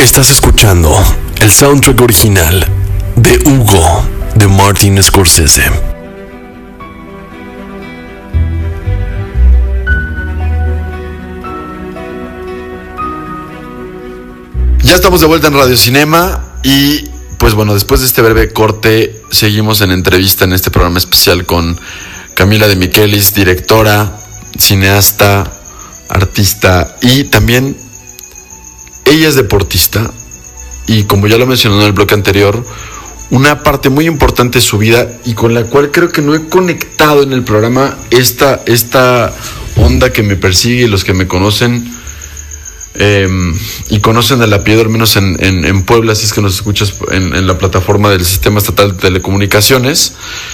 Estás escuchando el soundtrack original de Hugo de Martin Scorsese. Ya estamos de vuelta en Radio Cinema y pues bueno, después de este breve corte seguimos en entrevista en este programa especial con Camila De Michelis, directora, cineasta, artista y también ella es deportista y como ya lo mencionó en el bloque anterior, una parte muy importante de su vida y con la cual creo que no he conectado en el programa esta onda que me persigue y los que me conocen y conocen de la piedra, al menos en Puebla, si es que nos escuchas en la plataforma del Sistema Estatal de Telecomunicaciones.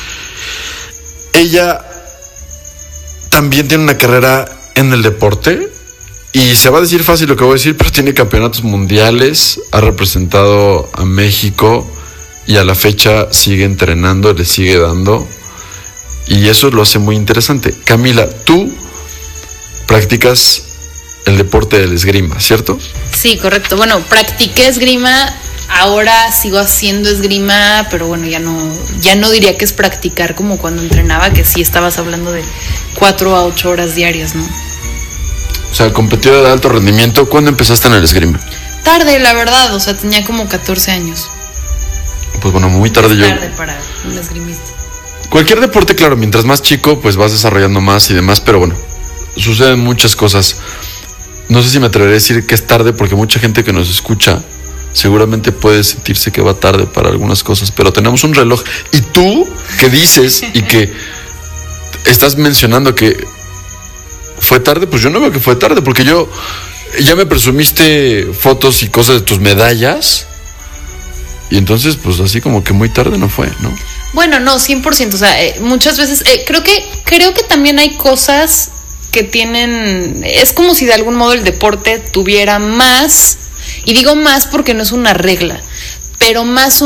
Ella también tiene una carrera en el deporte y se va a decir fácil lo que voy a decir, pero tiene campeonatos mundiales, ha representado a México y a la fecha sigue entrenando, le sigue dando y eso lo hace muy interesante. Camila, tú practicas el deporte del esgrima, ¿cierto? Sí, correcto. Bueno, practiqué esgrima, ahora sigo haciendo esgrima, pero bueno, ya no diría que es practicar como cuando entrenaba, que sí estabas hablando de 4 a 8 horas diarias, ¿no? O sea, competidora de alto rendimiento. ¿Cuándo empezaste en el esgrima? Tarde, la verdad, o sea, tenía como 14 años. Pues bueno, muy tarde. Es tarde para un esgrimista. Cualquier deporte, claro, mientras más chico, pues vas desarrollando más y demás, pero bueno, suceden muchas cosas. No sé si me atreveré a decir que es tarde porque mucha gente que nos escucha seguramente puede sentirse que va tarde para algunas cosas, pero tenemos un reloj. Y tú, que dices y que estás mencionando que fue tarde, pues yo no veo que fue tarde, porque ya me presumiste fotos y cosas de tus medallas, y entonces pues así como que muy tarde no fue, ¿no? Bueno, no, 100%, o sea, muchas veces, creo que también hay cosas que tienen, es como si de algún modo el deporte tuviera más, y digo más porque no es una regla, pero más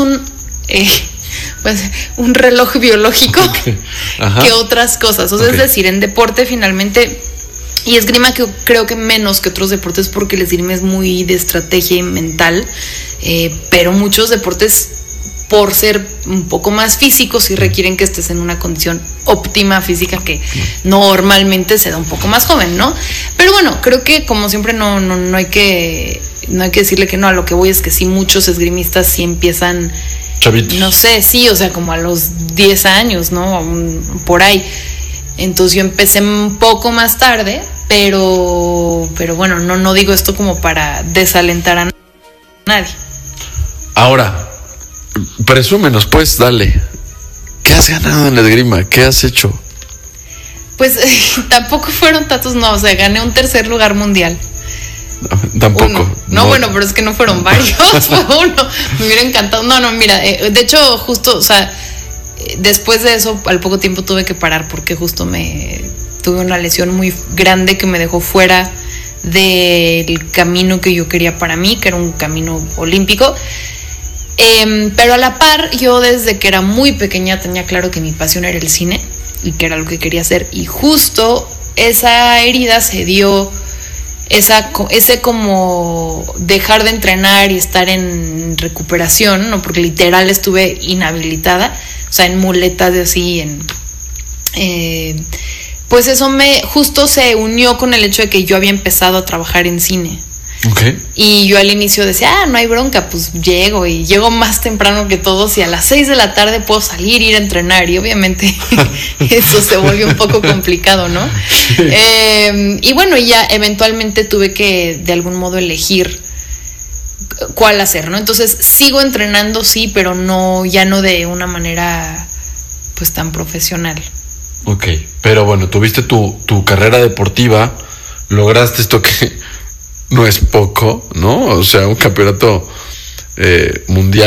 pues un reloj biológico que otras cosas. O sea, es decir, en deporte finalmente, y esgrima que creo que menos que otros deportes porque el esgrima es muy de estrategia y mental, pero muchos deportes por ser un poco más físicos sí requieren que estés en una condición óptima física que normalmente se da un poco más joven, ¿no? Pero bueno, creo que como siempre no hay que decirle que no. A lo que voy es que sí, muchos esgrimistas sí empiezan chavitos, no sé, sí, o sea, como a los 10 años, ¿no? Por ahí. Entonces yo empecé un poco más tarde, pero bueno, no digo esto como para desalentar a nadie. Ahora, presúmenos, pues, dale. ¿Qué has ganado en la esgrima? ¿Qué has hecho? Pues tampoco fueron tantos, no, o sea, gané un 3er lugar mundial. No, tampoco. Uno. No, bueno, pero es que no fueron varios, fue uno. Me hubiera encantado. No, mira, de hecho, justo, o sea, después de eso, al poco tiempo tuve que parar porque justo tuve una lesión muy grande que me dejó fuera del camino que yo quería para mí, que era un camino olímpico. Pero a la par, yo desde que era muy pequeña tenía claro que mi pasión era el cine y que era lo que quería hacer. Y justo esa herida se dio, ese como dejar de entrenar y estar en recuperación, ¿no? Porque literal estuve inhabilitada, o sea, en muletas de así, pues eso justo se unió con el hecho de que yo había empezado a trabajar en cine. Okay. Y yo al inicio decía, no hay bronca, pues llego más temprano que todos y a las 6 de la tarde puedo salir, ir a entrenar, y obviamente eso se volvió un poco complicado, ¿no? Y bueno, ya eventualmente tuve que de algún modo elegir cuál hacer, ¿no? Entonces sigo entrenando, sí, pero ya no de una manera pues tan profesional. Ok, pero bueno, tuviste tu carrera deportiva, lograste esto que no es poco, ¿no? O sea, un campeonato mundial